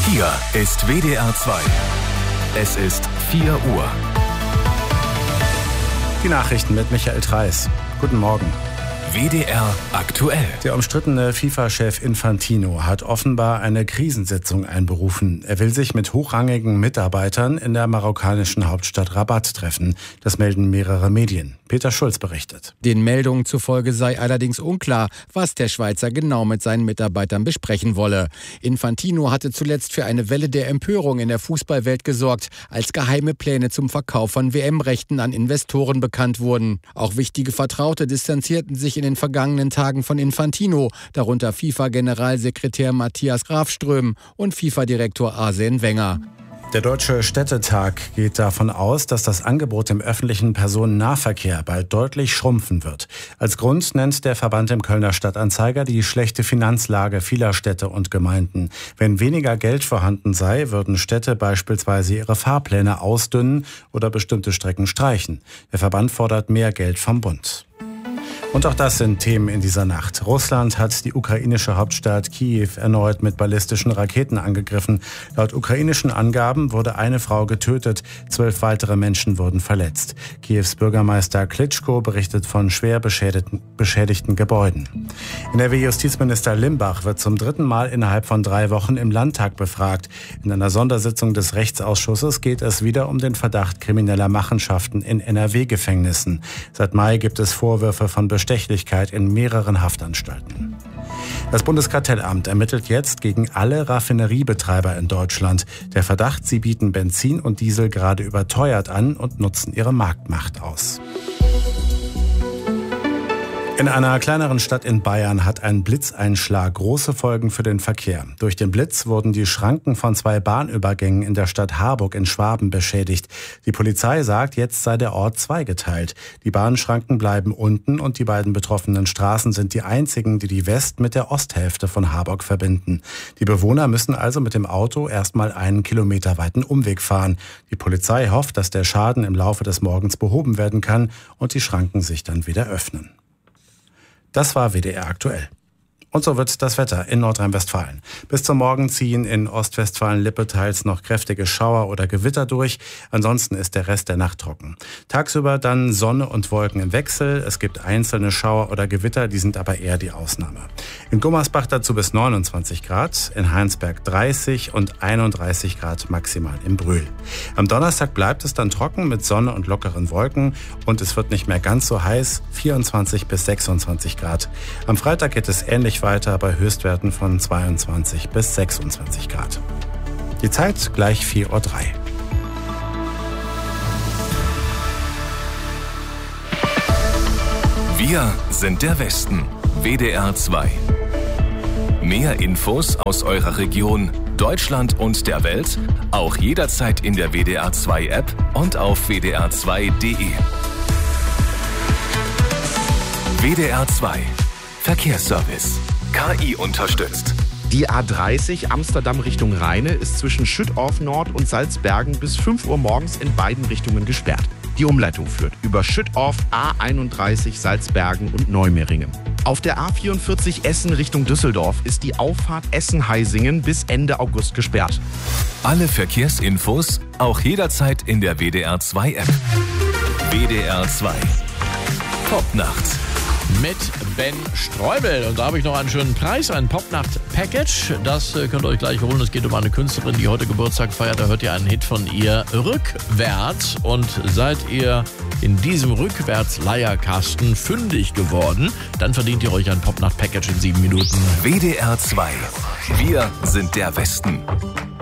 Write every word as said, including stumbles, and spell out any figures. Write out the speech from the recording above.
Hier ist W D R zwei. Es ist vier Uhr. Die Nachrichten mit Michael Treis. Guten Morgen. W D R aktuell. Der umstrittene FIFA-Chef Infantino hat offenbar eine Krisensitzung einberufen. Er will sich mit hochrangigen Mitarbeitern in der marokkanischen Hauptstadt Rabat treffen. Das melden mehrere Medien. Peter Schulz berichtet. Den Meldungen zufolge sei allerdings unklar, was der Schweizer genau mit seinen Mitarbeitern besprechen wolle. Infantino hatte zuletzt für eine Welle der Empörung in der Fußballwelt gesorgt, als geheime Pläne zum Verkauf von W M-Rechten an Investoren bekannt wurden. Auch wichtige Vertraute distanzierten sich in den vergangenen Tagen von Infantino, darunter FIFA-Generalsekretär Matthias Grafström und FIFA-Direktor Arsene Wenger. Der Deutsche Städtetag geht davon aus, dass das Angebot im öffentlichen Personennahverkehr bald deutlich schrumpfen wird. Als Grund nennt der Verband im Kölner Stadtanzeiger die schlechte Finanzlage vieler Städte und Gemeinden. Wenn weniger Geld vorhanden sei, würden Städte beispielsweise ihre Fahrpläne ausdünnen oder bestimmte Strecken streichen. Der Verband fordert mehr Geld vom Bund. Und auch das sind Themen in dieser Nacht. Russland hat die ukrainische Hauptstadt Kiew erneut mit ballistischen Raketen angegriffen. Laut ukrainischen Angaben wurde eine Frau getötet, zwölf weitere Menschen wurden verletzt. Kiews Bürgermeister Klitschko berichtet von schwer beschädigten, beschädigten Gebäuden. N R W-Justizminister Limbach wird zum dritten Mal innerhalb von drei Wochen im Landtag befragt. In einer Sondersitzung des Rechtsausschusses geht es wieder um den Verdacht krimineller Machenschaften in N R W-Gefängnissen. Seit Mai gibt es Vorwürfe von Bestechlichkeit in mehreren Haftanstalten. Das Bundeskartellamt ermittelt jetzt gegen alle Raffineriebetreiber in Deutschland. Der Verdacht, sie bieten Benzin und Diesel gerade überteuert an und nutzen ihre Marktmacht aus. In einer kleineren Stadt in Bayern hat ein Blitzeinschlag große Folgen für den Verkehr. Durch den Blitz wurden die Schranken von zwei Bahnübergängen in der Stadt Harburg in Schwaben beschädigt. Die Polizei sagt, jetzt sei der Ort zweigeteilt. Die Bahnschranken bleiben unten und die beiden betroffenen Straßen sind die einzigen, die die West- mit der Osthälfte von Harburg verbinden. Die Bewohner müssen also mit dem Auto erstmal einen Kilometer weiten Umweg fahren. Die Polizei hofft, dass der Schaden im Laufe des Morgens behoben werden kann und die Schranken sich dann wieder öffnen. Das war W D R aktuell. Und so wird das Wetter in Nordrhein-Westfalen. Bis zum Morgen ziehen in Ostwestfalen-Lippe teils noch kräftige Schauer oder Gewitter durch. Ansonsten ist der Rest der Nacht trocken. Tagsüber dann Sonne und Wolken im Wechsel. Es gibt einzelne Schauer oder Gewitter, die sind aber eher die Ausnahme. In Gummersbach dazu bis neunundzwanzig Grad, in Heinsberg dreißig und einunddreißig Grad maximal im Brühl. Am Donnerstag bleibt es dann trocken mit Sonne und lockeren Wolken und es wird nicht mehr ganz so heiß, vierundzwanzig bis sechsundzwanzig Grad. Am Freitag geht es ähnlich weiter bei Höchstwerten von zweiundzwanzig bis sechsundzwanzig Grad. Die Zeit gleich vier Uhr drei. Wir sind der Westen. W D R zwei. Mehr Infos aus eurer Region, Deutschland und der Welt, auch jederzeit in der W D R zwei App und auf w d r zwei punkt d e. W D R zwei. Verkehrsservice. K I unterstützt. Die A dreißig Amsterdam Richtung Rheine ist zwischen Schüttorf Nord und Salzbergen bis fünf Uhr morgens in beiden Richtungen gesperrt. Die Umleitung führt über Schüttorf, A einunddreißig, Salzbergen und Neumeringen. Auf der A vierundvierzig Essen Richtung Düsseldorf ist die Auffahrt Essen-Heisingen bis Ende August gesperrt. Alle Verkehrsinfos auch jederzeit in der W D R zwei App. W D R zwei. Popnacht. Mit Ben Streubel. Und da habe ich noch einen schönen Preis, ein Popnacht-Package. Das äh, könnt ihr euch gleich holen. Es geht um eine Künstlerin, die heute Geburtstag feiert. Da hört ihr einen Hit von ihr rückwärts. Und seid ihr in diesem Rückwärts-Leierkasten fündig geworden, dann verdient ihr euch ein Popnacht-Package in sieben Minuten. W D R zwei. Wir sind der Westen.